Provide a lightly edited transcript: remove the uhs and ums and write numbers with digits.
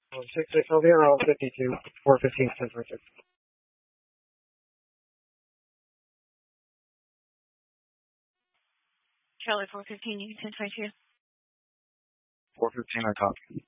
6-6, I'll be around 52, 415, 1026. Charlie 415, you can 1022. 415, I copy.